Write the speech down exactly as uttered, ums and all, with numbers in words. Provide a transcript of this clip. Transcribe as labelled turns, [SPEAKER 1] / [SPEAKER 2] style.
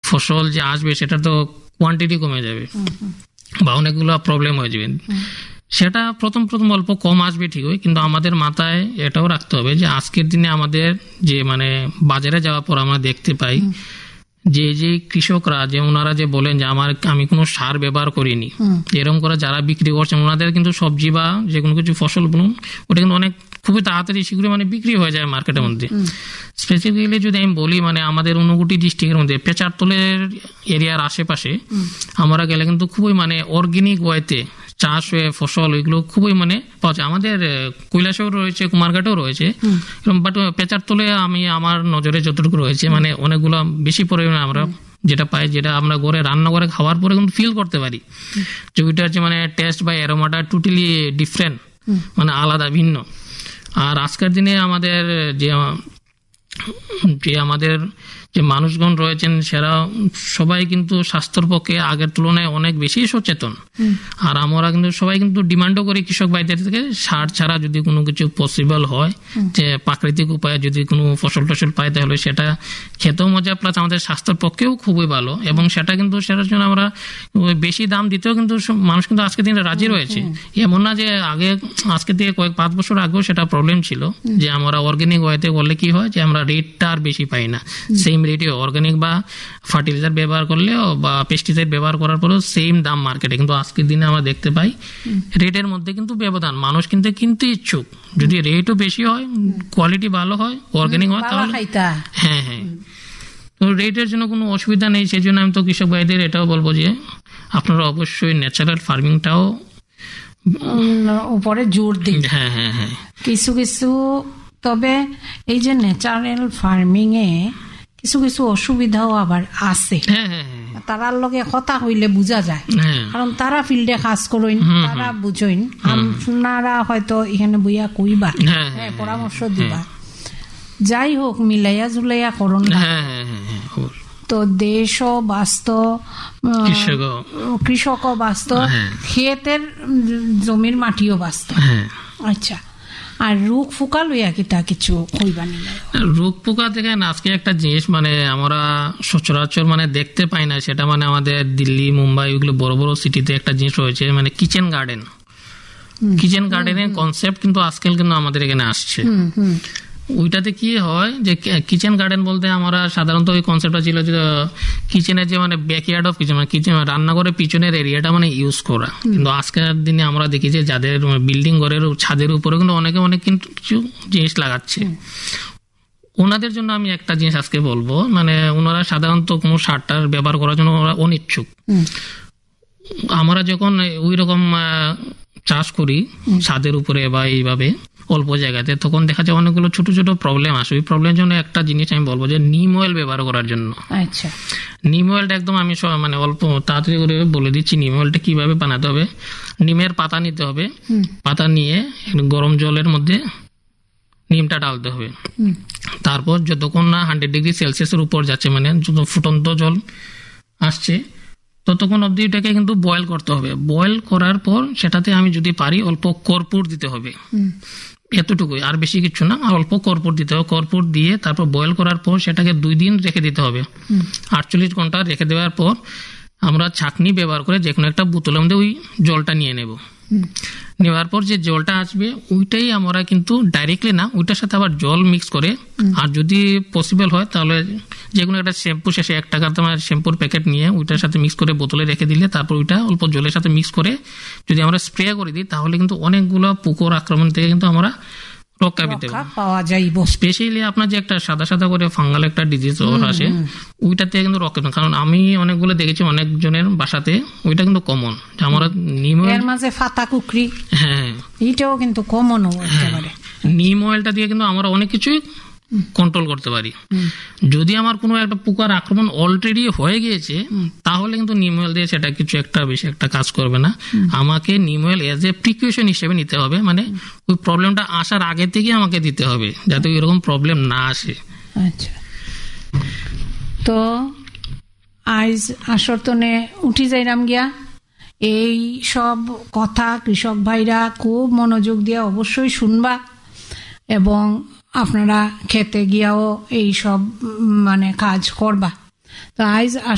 [SPEAKER 1] ফসল যে আসবে সেটা তো কোয়ান্টিটি কমে যাবে বা অনেকগুলো প্রবলেম হয়ে যাবে। সেটা প্রথম প্রথম অল্প কম আসবে ঠিকই, কিন্তু আমাদের মাথায় এটাও রাখতে হবে যে আজকের দিনে আমাদের যে মানে বাজারে যাওয়ার পর আমরা দেখতে পাই যে যে কৃষকরা যে ওনারা যে বলেন যে আমার আমি কোনো সার ব্যবহার করিনি, এরকম করে যারা বিক্রি করছেন ওনাদের কিন্তু সবজি বা যে কোনো কিছু ফসল বলুন ওটা কিন্তু অনেক খুবই তাড়াতাড়ি শীঘ্রই মানে বিক্রি হয়ে যায় মার্কেটের মধ্যে। স্পেসিফিক্যালি যদি আমি বলি মানে আমাদের ঊনকোটি ডিস্ট্রিক্টের মধ্যে পেচারতলের এরিয়ার আশেপাশে আমরা গেলে কিন্তু খুবই মানে অর্গানিক ওয়েতে চাষ হয়ে ফসল ওইগুলো খুবই মানে পাওয়া যায়। আমাদের কৈলাসেও রয়েছে, কুমারঘাটেও রয়েছে, বাট পেচারতলে আমি আমার নজরে যতটুকু রয়েছে মানে অনেকগুলো বেশি পরিমাণে আমরা যেটা পাই, যেটা আমরা ঘরে রান্না করে খাওয়ার পরে কিন্তু ফিল করতে পারি যে ওইটার যে মানে টেস্ট বা অ্যারোমাটা টোটালি ডিফারেন্ট, মানে আলাদা ভিন্ন। আর আজকের দিনে আমাদের যে যে আমাদের যে মানুষগণ রয়েছেন সেরা সবাই কিন্তু স্বাস্থ্যের পক্ষে আগের তুলনায় অনেক বেশি সচেতন। আর আমরা কিন্তু সবাই কিন্তু ডিমান্ডও করি কৃষক ভাইদের থেকে সার ছাড়া যদি কোনো কিছু পসিবল হয়, যে প্রাকৃতিক উপায়ে যদি কোনো ফসল টসল পাই তাহলে সেটা খেতেও মজা, প্লাস আমাদের স্বাস্থ্যের পক্ষেও খুবই ভালো। এবং সেটা কিন্তু সেটার জন্য আমরা বেশি দাম দিতেও কিন্তু মানুষ কিন্তু আজকের দিনে রাজি রয়েছে। এমন না যে আগে আজকে থেকে কয়েক পাঁচ বছর আগেও সেটা প্রবলেম ছিল যে আমরা অর্গানিক ওয়েতে করলে কি হয় যে আমরা রেটটা আর বেশি পাই না, সেম রেটে অর্গানিক বা ফার্টিলাইজার ব্যবহার করলেও বা পেস্টিসাইড ব্যবহার করার পরেও সেম দাম মার্কেটে। কিন্তু আজকের দিনে আমরা দেখতে পাই রেটের মধ্যে কিন্তু ব্যবধান, মানুষ কিন্তু কিনতে ইচ্ছুক যদি রেটও বেশি হয়, কোয়ালিটি ভালো হয়, অর্গানিক হয় তাহলে হ্যাঁ হ্যাঁ তো রেটের জন্য কোনো অসুবিধা নেই। সেই জন্য আমি তো কৃষক ভাইদের এটাও বলবো যে আপনারা অবশ্যই ন্যাচারাল ফার্মিংটাও
[SPEAKER 2] উপরে জোর দিন।
[SPEAKER 1] হ্যাঁ হ্যাঁ হ্যাঁ
[SPEAKER 2] কিছু কিছু তবে এই যে ন্যাচারাল ফার্মিং এ কিছু কিছু অসুবিধাও আবার আছে, তারার লগে কথা হইলে বুঝা যায়, কারণ তারা ফিল্ডে কাজ করেন, তারা বুঝেন, আপনারা হয়তো এখানে বইয়া কইবা পরামর্শ দিবা, যাই হোক মিলাইয়া জুলাইয়া করুন। তো দেশও বাস্ত, কৃষকও বাস্ত, ক্ষেতের জমির মাটিও বাস্ত। আচ্ছা, আর রোগ পোকা লইয়া কিতা কিছু কইবানি?
[SPEAKER 1] রোগ পোকা থেকে আজকে একটা জিনিস মানে আমরা সচরাচর মানে দেখতে পাই না, সেটা মানে আমাদের দিল্লি, মুম্বাই ওইগুলো বড় বড় সিটিতে একটা জিনিস রয়েছে মানে কিচেন গার্ডেন। কিচেন গার্ডেনের কনসেপ্ট কিন্তু আজকাল কিন্তু আমাদের এখানে আসছে। ওইটাতে কি হয় যে কিচেন গার্ডেন বলতে আমরা সাধারণত ওই কনসেপ্টটা ছিল যে কিচেনের যে মানে ব্যাকইয়ার্ড অফ কিচেন, মানে কিচেন রান্নাঘরের পিছনের এরিয়াটা মানে ইউজ করা। কিন্তু আজকের দিনে আমরা দেখি যে যাদের বিল্ডিং ঘরের ছাদের উপরে কিন্তু অনেকে অনেক কিন্তু কিছু জিনিস লাগাচ্ছে। ওনাদের জন্য আমি একটা জিনিস আজকে বলবো, মানে ওনারা সাধারণত কোনো সারটার ব্যবহার করার জন্য ওরা অনিচ্ছুক। আমরা যখন ওই রকম চাষ করি ছাদের উপরে বা এইভাবে অল্প জায়গাতে, তখন দেখা যায় অনেকগুলো ছোট ছোট প্রবলেম আসে। ওই প্রবলেমের জন্য একটা জিনিস আমি বলবো যে নিম অয়েল ব্যবহার করার জন্য।
[SPEAKER 2] আচ্ছা,
[SPEAKER 1] নিম অয়েলটা একদম আমি মানে অল্প তাড়াতাড়ি করে বলে দিচ্ছি নিম অয়েলটা কিভাবে বানাতে হবে। নিমের পাতা নিতে হবে, পাতা নিয়ে গরম জলের মধ্যে নিমটা ডালতে হবে। তারপর যতক্ষণ না হান্ড্রেড ডিগ্রি সেলসিয়াসের উপর যাচ্ছে, মানে যত ফুটন্ত জল আসছে ততক্ষণ অবধি এটাকে কিন্তু বয়েল করতে হবে। বয়েল করার পর সেটাতে আমি যদি পারি অল্প কর্পূর দিতে হবে, এতটুকুই, আর বেশি কিছু না, আর অল্প কর্পূর দিতে হবে। কর্পূর দিয়ে তারপর বয়েল করার পর সেটাকে দুই দিন রেখে দিতে হবে। আটচল্লিশ ঘন্টা রেখে দেওয়ার পর আমরা ছাঁকনি ব্যবহার করে যে কোনো একটা বোতলের মধ্যে ওই জলটা নিয়ে নেব। নেওয়ার পর যে জলটা আসবে ওইটাই আমরা কিন্তু ডাইরেক্টলি না, ওইটার সাথে আবার জল মিক্স করে, আর যদি পসিবল হয় তাহলে যে কোনো একটা শ্যাম্পু শেষে এক টাকার তোমার শ্যাম্পুর প্যাকেট নিয়ে ওইটার সাথে মিক্স করে বোতলে রেখে দিলে তারপর ওইটা অল্প জলের সাথে মিক্স করে যদি আমরা স্প্রে করে দিই তাহলে কিন্তু অনেকগুলো পোকার আক্রমণ থেকে কিন্তু আমরা রক্ষা পেতে পাওয়া যাইব। স্পেশালি আপনার যে একটা সাদা সাদা করে ফাঙ্গাল একটা ডিজিজ আসে ওইটা থেকে কিন্তু রক্ষা পেতে, কারণ আমি অনেকগুলো দেখেছি অনেকজনের বাসাতে ওইটা কিন্তু কমন। আমরা নিম অয়েল মাঝে ফাতা কুকরি, হ্যাঁ এইটাও কিন্তু কমন। নিম অয়েলটা দিয়ে কিন্তু আমরা অনেক কিছুই কন্ট্রোল করতে পারি। যদি আমার কোনো একটা পোকার আক্রমণ অলরেডি হয়ে গিয়েছে তাহলে কিন্তু নিম অয়েল দিয়ে সেটা কিছু একটা বেশি একটা কাজ করবে না। আমাকে নিম অয়েল এজ এ প্রিকশন হিসেবে নিতে হবে, মানে ওই প্রবলেমটা আসার আগে থেকে আমাকে দিতে হবে যাতে এরকম প্রবলেম না আসে।
[SPEAKER 2] আচ্ছা, তো আজ আসর তনে উঠি যাইরাম গিয়া এই সব কথা কৃষক ভাইরা খুব মনোযোগ দিয়ে অবশ্যই শুনবা, এবং আপনারা খেতে গিয়াও এই সব মানে কাজ করবা। তো আজ